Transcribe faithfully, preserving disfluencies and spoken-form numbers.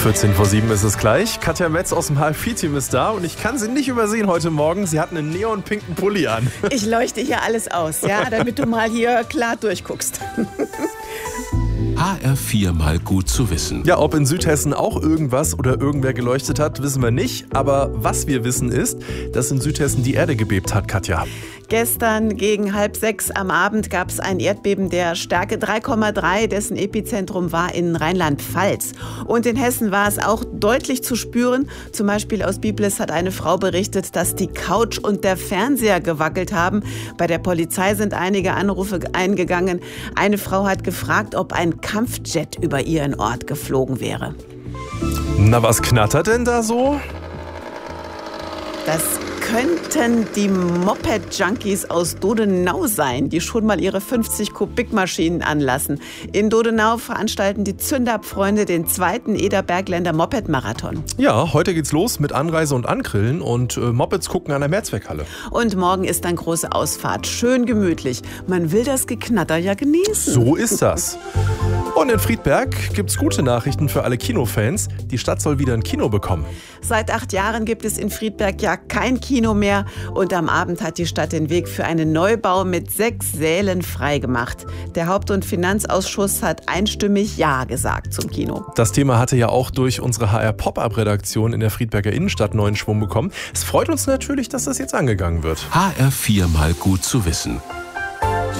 vierzehn vor sieben ist es gleich. Katja Metz aus dem H F vier-Team ist da und ich kann sie nicht übersehen heute Morgen. Sie hat einen neonpinken Pulli an. Ich leuchte hier alles aus, ja, damit du mal hier klar durchguckst. H R vier mal gut zu wissen. Ja, ob in Südhessen auch irgendwas oder irgendwer geleuchtet hat, wissen wir nicht. Aber was wir wissen ist, dass in Südhessen die Erde gebebt hat, Katja. Gestern gegen halb sechs am Abend gab es ein Erdbeben der Stärke drei Komma drei, dessen Epizentrum war in Rheinland-Pfalz. Und in Hessen war es auch deutlich zu spüren. Zum Beispiel aus Biblis hat eine Frau berichtet, dass die Couch und der Fernseher gewackelt haben. Bei der Polizei sind einige Anrufe eingegangen. Eine Frau hat gefragt, ob ein Kampfjet über ihren Ort geflogen wäre. Na, was knattert denn da so? Das könnten die Moped-Junkies aus Dodenau sein, die schon mal ihre fünfzig Kubikmaschinen anlassen. In Dodenau veranstalten die Zündapp-Freunde den zweiten Eder-Bergländer Moped-Marathon. Ja, heute geht's los mit Anreise und Angrillen und äh, Mopeds gucken an der Mehrzweckhalle. Und morgen ist dann große Ausfahrt. Schön gemütlich. Man will das Geknatter ja genießen. So ist das. Und in Friedberg gibt's gute Nachrichten für alle Kinofans. Die Stadt soll wieder ein Kino bekommen. Seit acht Jahren gibt es in Friedberg ja kein Kino mehr. Und am Abend hat die Stadt den Weg für einen Neubau mit sechs Sälen freigemacht. Der Haupt- und Finanzausschuss hat einstimmig Ja gesagt zum Kino. Das Thema hatte ja auch durch unsere H R Pop-Up-Redaktion in der Friedberger Innenstadt neuen Schwung bekommen. Es freut uns natürlich, dass das jetzt angegangen wird. H R vier mal gut zu wissen.